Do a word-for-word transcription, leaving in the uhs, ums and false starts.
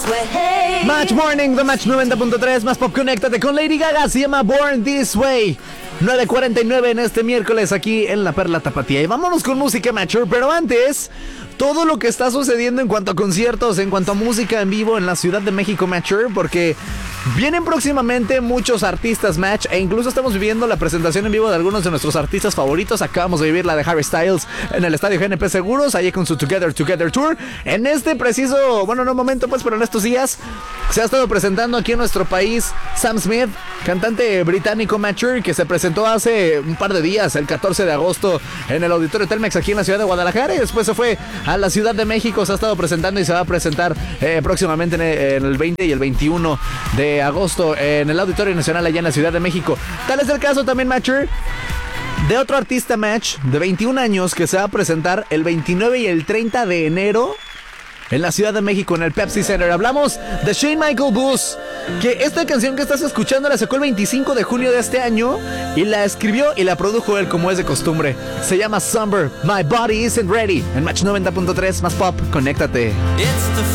Match Morning, The Match noventa punto tres, más pop, conéctate con Lady Gaga, se llama Born This Way. nueve cuarenta y nueve en este miércoles aquí en La Perla Tapatía. Y vámonos con música, Matcher, pero antes, todo lo que está sucediendo en cuanto a conciertos, en cuanto a música en vivo en la Ciudad de México, Matcher, porque vienen próximamente muchos artistas, Match, e incluso estamos viviendo la presentación en vivo de algunos de nuestros artistas favoritos. Acabamos de vivir la de Harry Styles en el estadio G N P Seguros, ahí con su Together Together Tour. En este preciso, bueno, no momento pues, pero en estos días se ha estado presentando aquí en nuestro país Sam Smith, cantante británico, Matcher, que se presentó hace un par de días, el catorce de agosto, en el Auditorio Telmex aquí en la ciudad de Guadalajara, y después se fue a la Ciudad de México. Se ha estado presentando y se va a presentar eh, próximamente en el, en el veinte y el veintiuno de agosto en el Auditorio Nacional allá en la Ciudad de México. Tal es el caso también, Matcher, de otro artista, Match, de veintiún años, que se va a presentar el veintinueve y el treinta de enero en la Ciudad de México, en el Pepsi Center. Hablamos de Shane Michael Bus, que esta canción que estás escuchando la sacó el veinticinco de junio de este año y la escribió y la produjo él, como es de costumbre. Se llama Summer, My Body Isn't Ready. En Match noventa punto tres, más pop, conéctate.